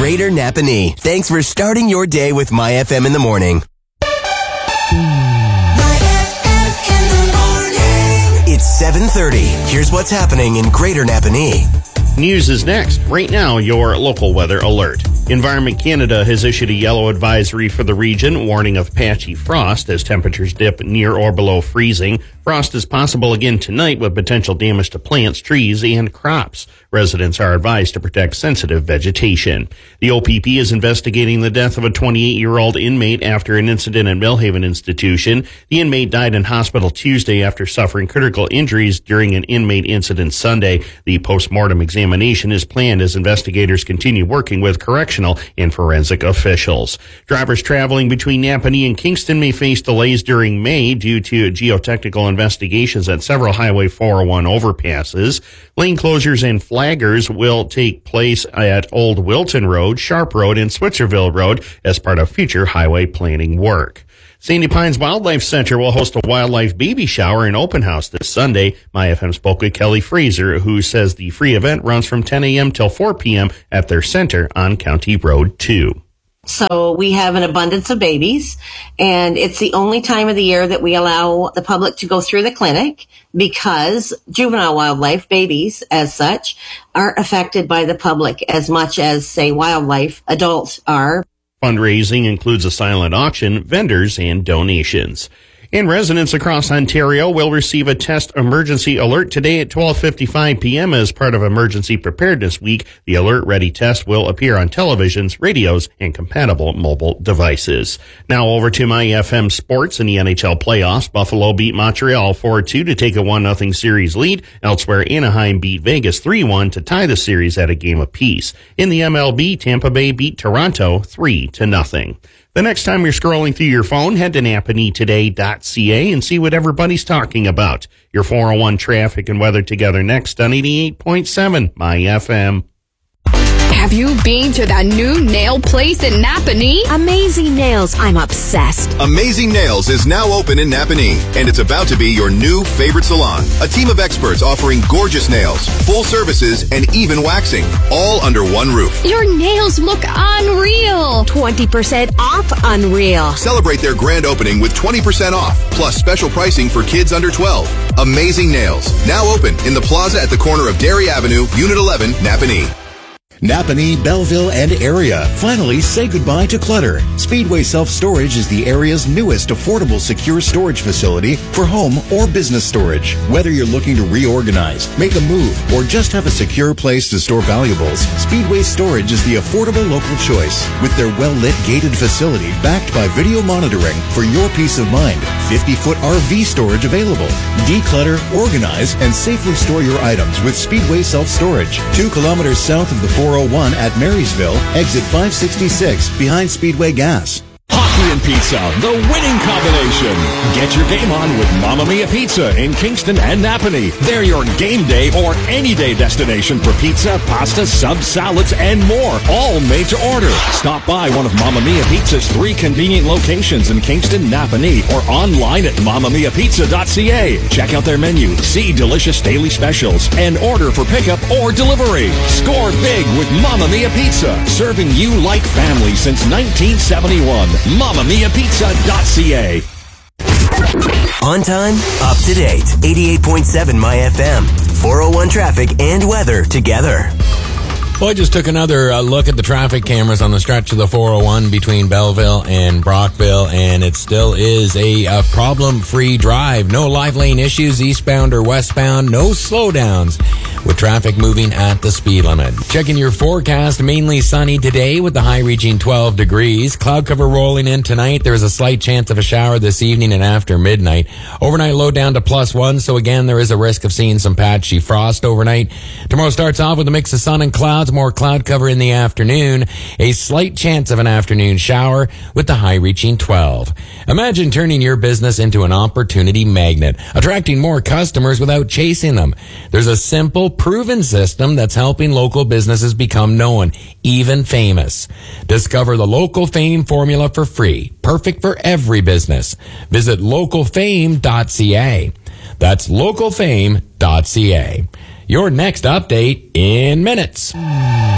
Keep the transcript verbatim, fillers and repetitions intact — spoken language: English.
Greater Napanee. Thanks for starting your day with My F M in the morning. It's seven thirty. Here's what's happening in Greater Napanee. News is next. Right now, your local weather alert. Environment Canada has issued a yellow advisory for the region, warning of patchy frost as temperatures dip near or below freezing. Frost is possible again tonight with potential damage to plants, trees, and crops. Residents are advised to protect sensitive vegetation. The O P P is investigating the death of a twenty-eight-year-old inmate after an incident at Millhaven Institution. The inmate died in hospital Tuesday after suffering critical injuries during an inmate incident Sunday. The post-mortem examination is planned as investigators continue working with correctional and forensic officials. Drivers traveling between Napanee and Kingston may face delays during May due to geotechnical investigations at several Highway four oh one overpasses. Lane closures and flaggers will take place at Old Wilton Road, Sharp Road, and Switzerville Road as part of future highway planning work. Sandy Pines Wildlife Center will host a wildlife baby shower and open house this Sunday. My F M spoke with Kelly Fraser, who says the free event runs from ten a.m. till four p.m. at their center on County Road two. So we have an abundance of babies, and it's the only time of the year that we allow the public to go through the clinic because juvenile wildlife, babies as such, aren't affected by the public as much as, say, wildlife adults are. Fundraising includes a silent auction, vendors, and donations. And residents across Ontario will receive a test emergency alert today at twelve fifty-five p.m. as part of Emergency Preparedness Week. The Alert Ready test will appear on televisions, radios, and compatible mobile devices. Now over to My F M Sports in the N H L playoffs. Buffalo beat Montreal four two to take a one nothing series lead. Elsewhere, Anaheim beat Vegas three one to tie the series at a game apiece. In the M L B, Tampa Bay beat Toronto three to nothing. The next time you're scrolling through your phone, head to napanee today dot c a and see what everybody's talking about. Your four oh one traffic and weather together next on eighty-eight point seven My F M. Have you been to that new nail place in Napanee? Amazing Nails. I'm obsessed. Amazing Nails is now open in Napanee, and it's about to be your new favorite salon. A team of experts offering gorgeous nails, full services, and even waxing, all under one roof. Your nails look unreal. twenty percent off Unreal. Celebrate their grand opening with twenty percent off, plus special pricing for kids under twelve. Amazing Nails, now open in the plaza at the corner of Derry Avenue, Unit eleven, Napanee. Napanee, Belleville, and area. Finally, say goodbye to clutter. Speedway Self-Storage is the area's newest affordable secure storage facility for home or business storage. Whether you're looking to reorganize, make a move, or just have a secure place to store valuables, Speedway Storage is the affordable local choice. With their well-lit gated facility backed by video monitoring for your peace of mind, fifty-foot R V storage available. Declutter, organize, and safely store your items with Speedway Self-Storage. Two kilometers south of the four oh one at Marysville, exit five sixty-six, behind Speedway Gas. Hockey and pizza, the winning combination. Get your game on with Mamma Mia Pizza in Kingston and Napanee. They're your game day or any day destination for pizza, pasta, subs, salads, and more, all made to order. Stop by one of Mamma Mia Pizza's three convenient locations in Kingston, Napanee, or online at mamma mia pizza dot c a. Check out their menu, see delicious daily specials, and order for pickup or delivery. Score big with Mamma Mia Pizza, serving you like family since nineteen seventy-one. mamma mia pizza dot c a. On time, up to date. eighty-eight point seven My F M. four oh one traffic and weather together. Well, I just took another uh, look at the traffic cameras on the stretch of the four oh one between Belleville and Brockville, and it still is a, a problem-free drive. No live lane issues, eastbound or westbound. No slowdowns with traffic moving at the speed limit. Checking your forecast, mainly sunny today with the high reaching twelve degrees. Cloud cover rolling in tonight. There is a slight chance of a shower this evening and after midnight. Overnight low down to plus one, so again, there is a risk of seeing some patchy frost overnight. Tomorrow starts off with a mix of sun and clouds. More cloud cover in the afternoon. A slight chance of an afternoon shower with the high reaching twelve. Imagine turning your business into an opportunity magnet, attracting more customers without chasing them. There's a simple, proven system that's helping local businesses become known, even famous. Discover the Local Fame formula for free, perfect for every business. Visit local fame dot c a. That's local fame dot c a. Your next update in minutes.